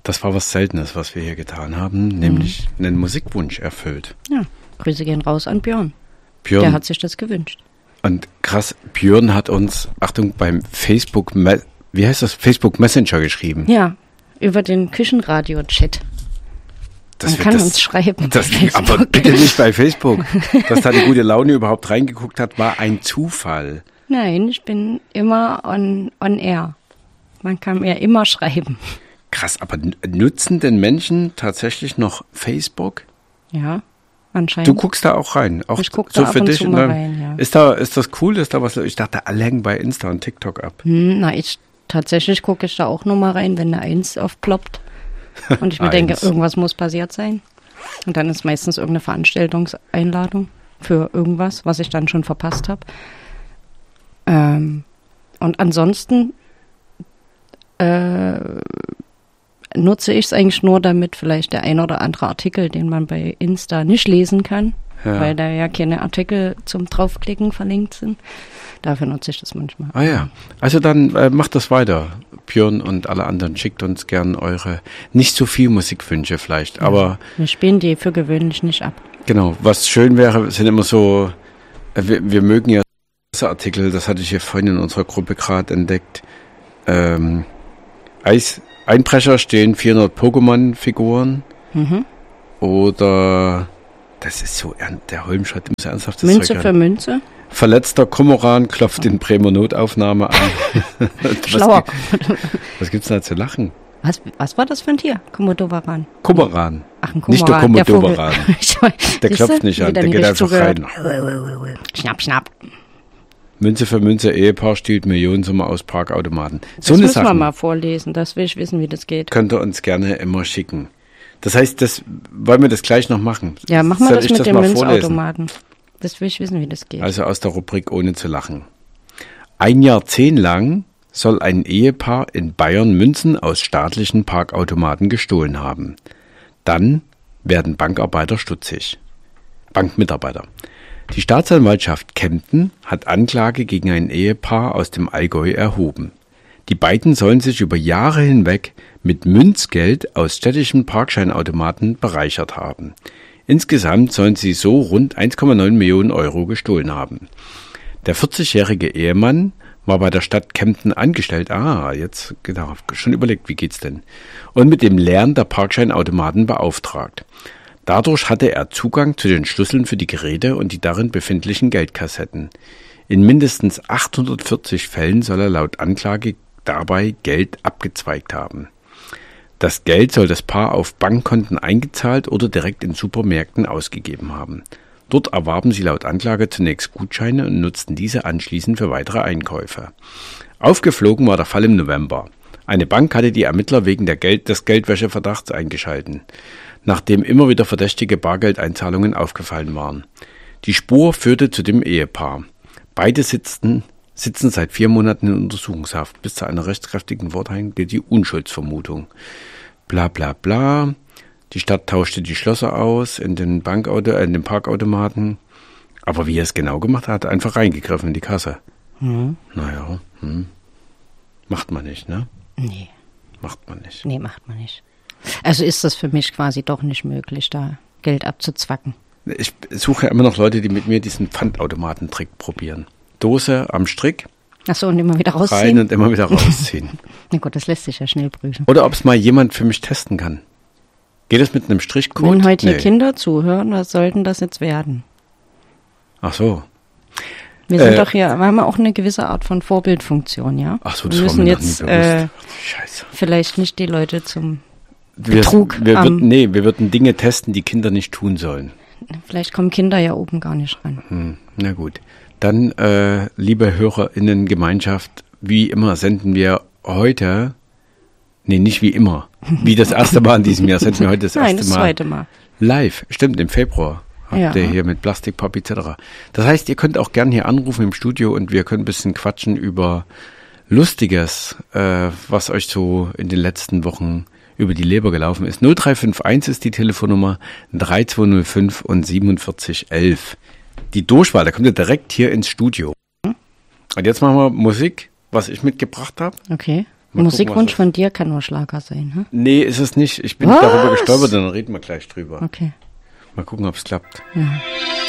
Das war was Seltenes, was wir hier getan haben, nämlich einen Musikwunsch erfüllt. Ja, Grüße gehen raus an Björn. Björn. Der hat sich das gewünscht. Und krass, Björn hat uns, Achtung, beim Facebook Messenger geschrieben. Ja, über den Küchenradio-Chat. Man kann uns schreiben. Aber bitte nicht bei Facebook. Dass da eine gute Laune überhaupt reingeguckt hat, war ein Zufall. Nein, ich bin immer on air. Man kann mir immer schreiben. Krass, aber nutzen denn Menschen tatsächlich noch Facebook? Ja, anscheinend. Du guckst da auch rein? Auch ich gucke so da ab für und dich zu mal rein, ja. Ist das cool? Ist da was? Ich dachte, alle hängen bei Insta und TikTok ab. Tatsächlich gucke ich da auch nur mal rein, wenn eine 1 aufploppt. Und ich mir denke, irgendwas muss passiert sein. Und dann ist meistens irgendeine Veranstaltungseinladung für irgendwas, was ich dann schon verpasst habe. Und ansonsten nutze ich es eigentlich nur, damit vielleicht der ein oder andere Artikel, den man bei Insta nicht lesen kann, weil da ja keine Artikel zum Draufklicken verlinkt sind. Dafür nutze ich das manchmal. Ah ja, also dann macht das weiter. Björn und alle anderen, schickt uns gern eure nicht so viel Musikwünsche vielleicht, aber... Wir spielen die für gewöhnlich nicht ab. Genau, was schön wäre, sind immer so, wir mögen ja Artikel, das hatte ich hier vorhin in unserer Gruppe gerade entdeckt. Einbrecher stehlen 400 Pokémon-Figuren oder, das ist so, der Holm schreibt immer so ernsthaft. Münze für Münze? Verletzter Kormoran klopft in Bremer Notaufnahme an. Schlauer. Was gibt's da zu lachen? Was war das für ein Tier? Komodowaran. Komoran. Ach, ein Komoran. Nicht der Komodowaran. Der klopft nicht an, der geht einfach rein. Schnapp, schnapp. Münze für Münze, Ehepaar stiehlt Millionensumme aus Parkautomaten. Das müssen wir mal vorlesen, das will ich wissen, wie das geht. Könnt ihr uns gerne immer schicken. Das heißt, wollen wir das gleich noch machen? Ja, machen wir das mit dem Münzautomaten. Das will ich wissen, wie das geht. Also aus der Rubrik ohne zu lachen. Ein Jahrzehnt lang soll ein Ehepaar in Bayern Münzen aus staatlichen Parkautomaten gestohlen haben. Dann werden Bankarbeiter stutzig. Bankmitarbeiter. Die Staatsanwaltschaft Kempten hat Anklage gegen ein Ehepaar aus dem Allgäu erhoben. Die beiden sollen sich über Jahre hinweg mit Münzgeld aus städtischen Parkscheinautomaten bereichert haben. Insgesamt sollen sie so rund 1,9 Millionen Euro gestohlen haben. Der 40-jährige Ehemann war bei der Stadt Kempten angestellt. Jetzt genau, schon überlegt, wie geht's denn? Und mit dem Leeren der Parkscheinautomaten beauftragt. Dadurch hatte er Zugang zu den Schlüsseln für die Geräte und die darin befindlichen Geldkassetten. In mindestens 840 Fällen soll er laut Anklage dabei Geld abgezweigt haben. Das Geld soll das Paar auf Bankkonten eingezahlt oder direkt in Supermärkten ausgegeben haben. Dort erwarben sie laut Anklage zunächst Gutscheine und nutzten diese anschließend für weitere Einkäufe. Aufgeflogen war der Fall im November. Eine Bank hatte die Ermittler wegen des Geldwäscheverdachts eingeschalten, nachdem immer wieder verdächtige Bargeldeinzahlungen aufgefallen waren. Die Spur führte zu dem Ehepaar. Beide sitzen seit 4 Monaten in Untersuchungshaft. Bis zu einer rechtskräftigen Verurteilung gilt die Unschuldsvermutung. Bla bla bla. Die Stadt tauschte die Schlösser aus in den Parkautomaten. Aber wie er es genau gemacht hat, einfach reingegriffen in die Kasse. Naja, macht man nicht, ne? Nee. Macht man nicht. Nee, macht man nicht. Also ist das für mich quasi doch nicht möglich, da Geld abzuzwacken. Ich suche ja immer noch Leute, die mit mir diesen Pfandautomatentrick probieren. Dose am Strick. Achso, und immer wieder rausziehen? Rein und immer wieder rausziehen. Na gut, das lässt sich ja schnell prüfen. Oder ob es mal jemand für mich testen kann. Geht das mit einem Strichcode? Wenn heute hier Kinder zuhören, was sollten das jetzt werden? Ach so. Wir sind doch hier, wir haben auch eine gewisse Art von Vorbildfunktion, ja? Ach so, das wir müssen war mir jetzt noch nie bewusst. Scheiße. Vielleicht nicht die Leute zum Betrug. Wir würden Dinge testen, die Kinder nicht tun sollen. Vielleicht kommen Kinder ja oben gar nicht ran. Na gut. Dann, liebe HörerInnen-Gemeinschaft, wie immer senden wir heute, nicht wie immer, wie das erste Mal in diesem Jahr, senden wir heute das erste Mal. Nein, das zweite Mal. Live, stimmt, im Februar. Habt ihr hier mit Plastikpop etc. Das heißt, ihr könnt auch gern hier anrufen im Studio und wir können ein bisschen quatschen über Lustiges, was euch so in den letzten Wochen über die Leber gelaufen ist. 0351 ist die Telefonnummer, 3205 und 4711. Die Durchwahl, da kommt ihr direkt hier ins Studio. Und jetzt machen wir Musik, was ich mitgebracht habe. Okay. Musikwunsch von dir kann nur Schlager sein, hm? Nee, ist es nicht. Ich bin darüber gestolpert, dann reden wir gleich drüber. Okay. Mal gucken, ob es klappt. Ja.